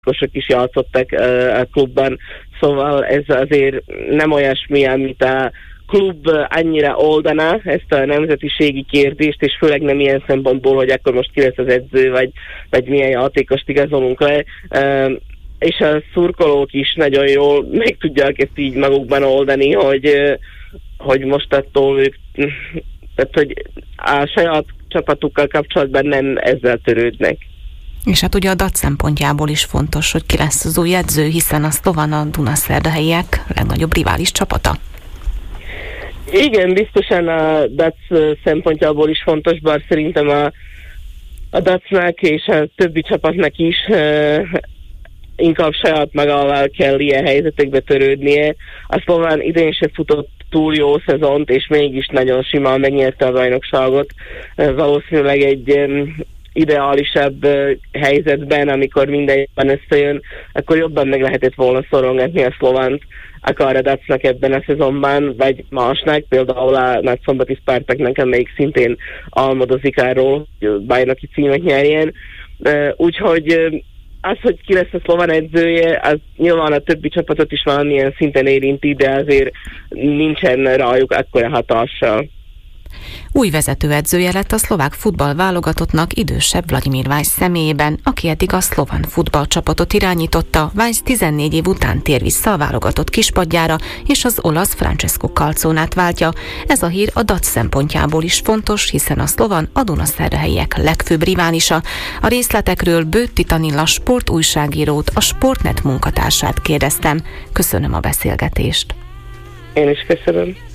játékosok is játszottak a klubban, szóval ez azért nem olyasmi, amit a klub annyira oldaná ezt a nemzetiségi kérdést, és főleg nem ilyen szempontból, hogy akkor most ki lesz az edző, vagy milyen játékost igazolunk le. És a szurkolók is nagyon jól meg tudják ezt így magukban oldani, hogy most attól ők, tehát hogy a saját csapatukkal kapcsolatban nem ezzel törődnek. És hát ugye a DAC szempontjából is fontos, hogy ki lesz az új edző, hiszen a Slovan a Dunaszerdahelyiek legnagyobb rivális csapata. Igen, biztosan a DAC szempontjából is fontos, bár szerintem a DAC-nak és a többi csapatnak is inkább saját magával kell ilyen helyzetekbe törődnie. A Slovan idén se futott túl jó szezont, és mégis nagyon simán megnyerte a bajnokságot. Valószínűleg egy ideálisabb helyzetben, amikor minden jobban összejön, akkor jobban meg lehetett volna szorongatni a Slovant, akár a DAC-nak ebben a szezonban, vagy másnak, például a Nagyszombati Spartaknak, amelyik szintén álmodozik arról, hogy bajnoki címet nyerjen. Úgyhogy az, hogy ki lesz a Slovan edzője, az nyilván a többi csapatot is valamilyen szinten érinti, de azért nincsen rájuk akkora hatással. Új vezetőedzője lett a szlovák futballválogatottnak idősebb Vladimir Weisz személyében, aki eddig a szlován futballcsapatot irányította. Weisz 14 év után tér vissza a válogatott kispadjára, és az olasz Francesco Calzonát váltja. Ez a hír a DAC szempontjából is fontos, hiszen a szlovan a Dunaszerdahelyiek legfőbb riválisa. A részletekről Bőtti Tanilla sportújságírót, a Sportnet munkatársát kérdeztem. Köszönöm a beszélgetést. Én is köszönöm.